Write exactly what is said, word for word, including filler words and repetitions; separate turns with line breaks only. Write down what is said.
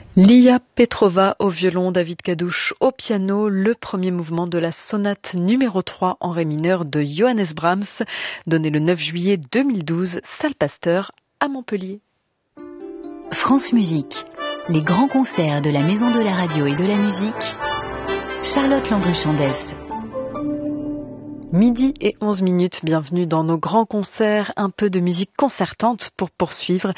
Lia Petrova au violon, David Kadouch au piano, le premier mouvement de la sonate numéro trois en ré mineur de Johannes Brahms, donné le neuf juillet deux mille douze, salle Pasteur à Montpellier.
France Musique, les grands concerts de la Maison de la Radio et de la Musique, Charlotte Landru-Chandès.
Midi et onze minutes, bienvenue dans nos grands concerts, un peu de musique concertante pour poursuivre